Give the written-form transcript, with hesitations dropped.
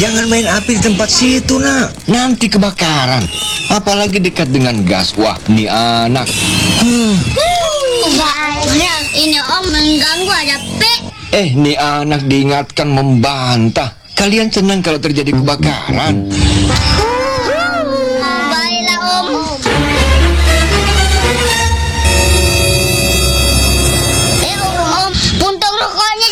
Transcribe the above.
Jangan main api di tempat situ, nak. Nanti kebakaran. Apalagi dekat dengan gas. Wah, nih anak. Soalnya ini Om mengganggu ada P. Nih anak diingatkan membantah. Kalian senang kalau terjadi kebakaran.